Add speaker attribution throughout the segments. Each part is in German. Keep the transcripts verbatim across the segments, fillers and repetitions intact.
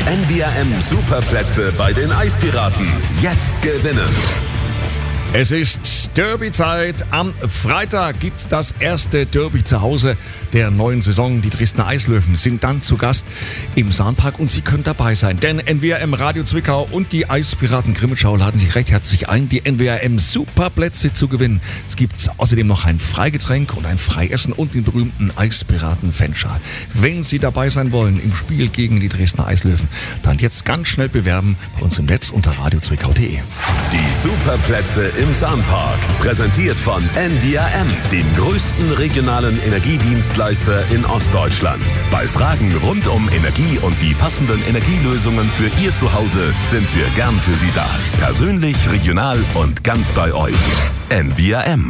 Speaker 1: N V R M Superplätze bei den Eispiraten. Jetzt gewinnen.
Speaker 2: Es ist Derby-Zeit. Am Freitag gibt's das erste Derby zu Hause der neuen Saison. Die Dresdner Eislöwen sind dann zu Gast im Sahnpark und Sie können dabei sein. Denn N V R M Radio Zwickau und die Eispiraten Grimmitschau laden sich recht herzlich ein, die N V R M Superplätze zu gewinnen. Es gibt außerdem noch ein Freigetränk und ein Freiessen und den berühmten Eispiraten-Fanschal. Wenn Sie dabei sein wollen im Spiel gegen die Dresdner Eislöwen, dann jetzt ganz schnell bewerben bei uns im Netz unter radio zwickau punkt de.
Speaker 1: Die Superplätze im Sahnpark, präsentiert von N V R M, dem größten regionalen Energiedienstleister in Ostdeutschland. Bei Fragen rund um Energie und die passenden Energielösungen für Ihr Zuhause sind wir gern für Sie da. Persönlich, regional und ganz bei euch. N V R M.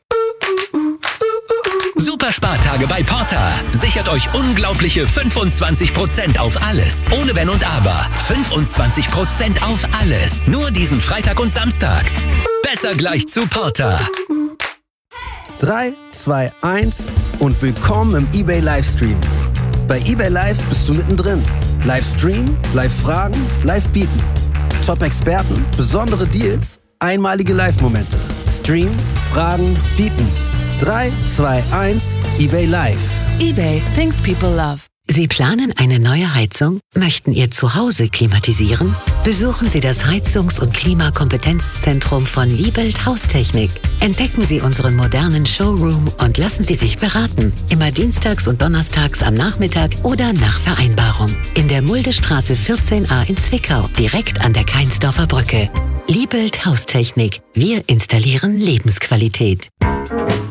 Speaker 3: Super Spartage bei Porter. Sichert euch unglaubliche fünfundzwanzig Prozent auf alles. Ohne Wenn und Aber. fünfundzwanzig Prozent auf alles. Nur diesen Freitag und Samstag. Besser gleich zu Porter.
Speaker 4: drei, zwei, eins und willkommen im eBay Livestream. Bei eBay Live bist du mittendrin. Livestream, Live-Fragen, Live-Bieten. Top-Experten, besondere Deals, einmalige Live-Momente. Stream, Fragen, Bieten. drei, zwei, eins, eBay Live.
Speaker 5: eBay, things people love.
Speaker 6: Sie planen eine neue Heizung? Möchten Ihr Zuhause klimatisieren? Besuchen Sie das Heizungs- und Klimakompetenzzentrum von Liebelt Haustechnik. Entdecken Sie unseren modernen Showroom und lassen Sie sich beraten. Immer dienstags und donnerstags am Nachmittag oder nach Vereinbarung. In der Muldestraße vierzehn a in Zwickau, direkt an der Keinsdorfer Brücke. Liebelt Haustechnik. Wir installieren Lebensqualität.